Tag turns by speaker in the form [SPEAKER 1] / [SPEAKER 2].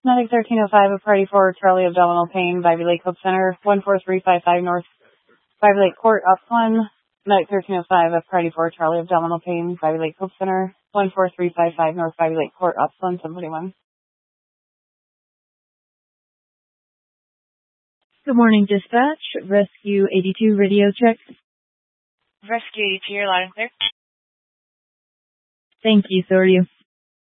[SPEAKER 1] Medic 1305 of Party 4, Charlie Abdominal Pain, Ivy Lake Hope Center, 14355 North Ivy Lake Court, Upland. Medic 1305 of Party 4, Charlie Abdominal Pain, Ivy Lake Hope Center, 14355 North Ivy Lake Court, Upland, 741.
[SPEAKER 2] Good morning, dispatch. Rescue 82 radio check.
[SPEAKER 3] Rescue 82, you're loud and clear.
[SPEAKER 2] Thank you, so are you.